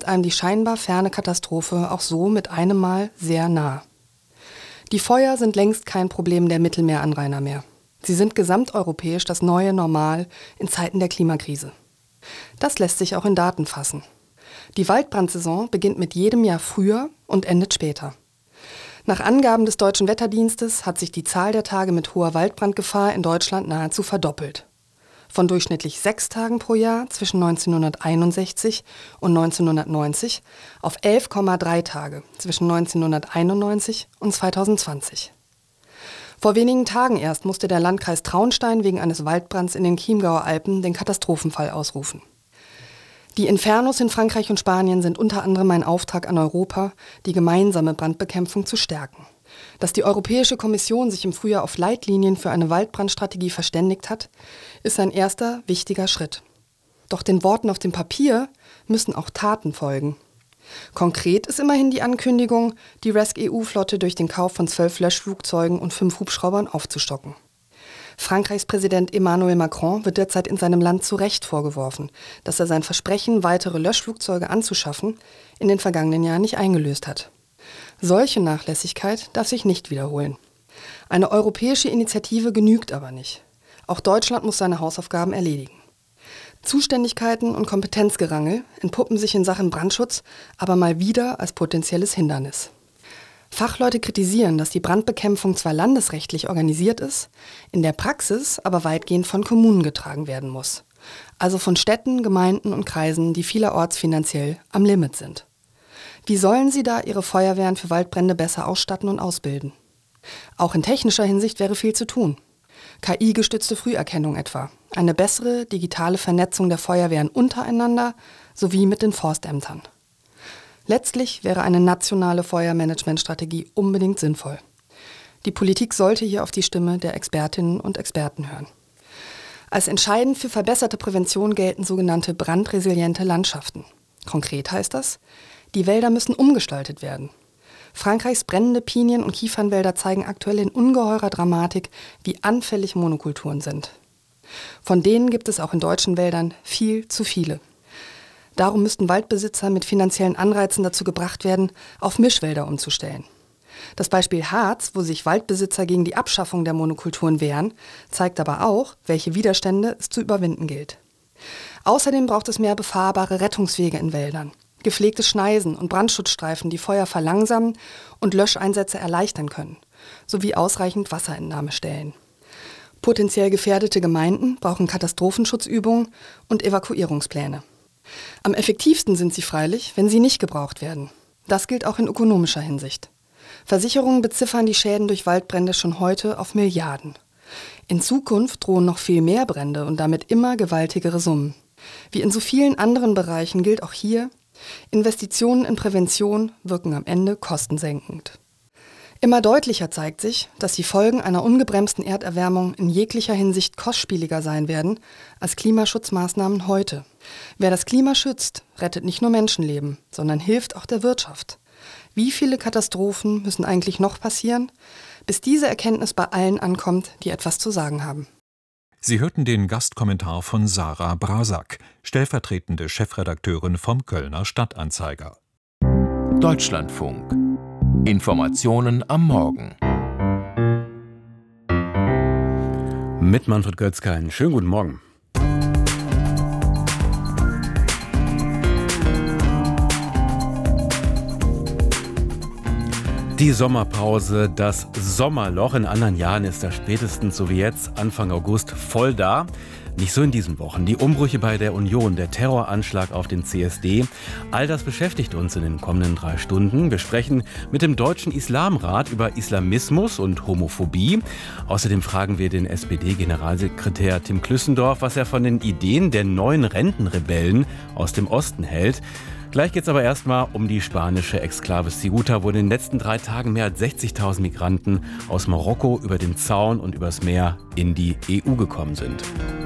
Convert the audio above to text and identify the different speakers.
Speaker 1: einem die scheinbar ferne Katastrophe auch so mit einem Mal sehr nah. Die Feuer sind längst kein Problem der Mittelmeeranrainer mehr. Sie sind gesamteuropäisch das neue Normal in Zeiten der Klimakrise. Das lässt sich auch in Daten fassen. Die Waldbrandsaison beginnt mit jedem Jahr früher und endet später. Nach Angaben des Deutschen Wetterdienstes hat sich die Zahl der Tage mit hoher Waldbrandgefahr in Deutschland nahezu verdoppelt. Von durchschnittlich 6 Tagen pro Jahr zwischen 1961 und 1990 auf 11,3 Tage zwischen 1991 und 2020. Vor wenigen Tagen erst musste der Landkreis Traunstein wegen eines Waldbrands in den Chiemgauer Alpen den Katastrophenfall ausrufen. Die Infernos in Frankreich und Spanien sind unter anderem ein Auftrag an Europa, die gemeinsame Brandbekämpfung zu stärken. Dass die Europäische Kommission sich im Frühjahr auf Leitlinien für eine Waldbrandstrategie verständigt hat, ist ein erster wichtiger Schritt. Doch den Worten auf dem Papier müssen auch Taten folgen. Konkret ist immerhin die Ankündigung, die RescEU-Flotte durch den Kauf von 12 Löschflugzeugen und 5 Hubschraubern aufzustocken. Frankreichs Präsident Emmanuel Macron wird derzeit in seinem Land zu Recht vorgeworfen, dass er sein Versprechen, weitere Löschflugzeuge anzuschaffen, in den vergangenen Jahren nicht eingelöst hat. Solche Nachlässigkeit darf sich nicht wiederholen. Eine europäische Initiative genügt aber nicht. Auch Deutschland muss seine Hausaufgaben erledigen. Zuständigkeiten und Kompetenzgerangel entpuppen sich in Sachen Brandschutz aber mal wieder als potenzielles Hindernis. Fachleute kritisieren, dass die Brandbekämpfung zwar landesrechtlich organisiert ist, in der Praxis aber weitgehend von Kommunen getragen werden muss. Also von Städten, Gemeinden und Kreisen, die vielerorts finanziell am Limit sind. Wie sollen sie da ihre Feuerwehren für Waldbrände besser ausstatten und ausbilden? Auch in technischer Hinsicht wäre viel zu tun. KI-gestützte Früherkennung etwa, eine bessere digitale Vernetzung der Feuerwehren untereinander sowie mit den Forstämtern. Letztlich wäre eine nationale Feuermanagementstrategie unbedingt sinnvoll. Die Politik sollte hier auf die Stimme der Expertinnen und Experten hören. Als entscheidend für verbesserte Prävention gelten sogenannte brandresiliente Landschaften. Konkret heißt das, die Wälder müssen umgestaltet werden. Frankreichs brennende Pinien- und Kiefernwälder zeigen aktuell in ungeheurer Dramatik, wie anfällig Monokulturen sind. Von denen gibt es auch in deutschen Wäldern viel zu viele. Darum müssten Waldbesitzer mit finanziellen Anreizen dazu gebracht werden, auf Mischwälder umzustellen. Das Beispiel Harz, wo sich Waldbesitzer gegen die Abschaffung der Monokulturen wehren, zeigt aber auch, welche Widerstände es zu überwinden gilt. Außerdem braucht es mehr befahrbare Rettungswege in Wäldern, gepflegte Schneisen und Brandschutzstreifen, die Feuer verlangsamen und Löscheinsätze erleichtern können, sowie ausreichend Wasserentnahmestellen. Potenziell gefährdete Gemeinden brauchen Katastrophenschutzübungen und Evakuierungspläne. Am effektivsten sind sie freilich, wenn sie nicht gebraucht werden. Das gilt auch in ökonomischer Hinsicht. Versicherungen beziffern die Schäden durch Waldbrände schon heute auf Milliarden. In Zukunft drohen noch viel mehr Brände und damit immer gewaltigere Summen. Wie in so vielen anderen Bereichen gilt auch hier, Investitionen in Prävention wirken am Ende kostensenkend. Immer deutlicher zeigt sich, dass die Folgen einer ungebremsten Erderwärmung in jeglicher Hinsicht kostspieliger sein werden als Klimaschutzmaßnahmen heute. Wer das Klima schützt, rettet nicht nur Menschenleben, sondern hilft auch der Wirtschaft. Wie viele Katastrophen müssen eigentlich noch passieren, bis diese Erkenntnis bei allen ankommt, die etwas zu sagen haben?
Speaker 2: Sie hörten den Gastkommentar von Sarah Brasak, stellvertretende Chefredakteurin vom Kölner Stadtanzeiger.
Speaker 3: Deutschlandfunk. Informationen am Morgen.
Speaker 4: Mit Manfred Götzke, einen schönen guten Morgen. Die Sommerpause, das Sommerloch. In anderen Jahren ist das spätestens so wie jetzt, Anfang August, voll da. Nicht so in diesen Wochen. Die Umbrüche bei der Union, der Terroranschlag auf den CSD, all das beschäftigt uns in den kommenden 3 Stunden. Wir sprechen mit dem Deutschen Islamrat über Islamismus und Homophobie. Außerdem fragen wir den SPD-Generalsekretär Tim Klüssendorf, was er von den Ideen der neuen Rentenrebellen aus dem Osten hält. Gleich geht's aber erstmal um die spanische Exklave Ceuta, wo in den letzten 3 Tagen mehr als 60.000 Migranten aus Marokko über den Zaun und übers Meer in die EU gekommen sind.